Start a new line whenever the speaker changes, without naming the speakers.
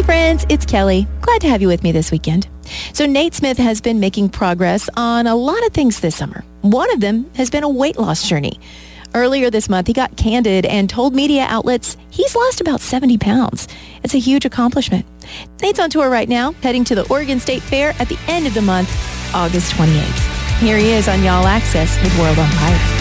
friends, it's Kelly. Glad to have you with me this weekend. So Nate Smith has been making progress on a lot of things this summer. One of them has been a weight loss journey. Earlier this month, he got candid and told media outlets he's lost about 70 pounds. It's a huge accomplishment. Nate's on tour right now, heading to the Oregon State Fair at the end of the month, August 28th. Here he is on Y'all Access with World on Fire.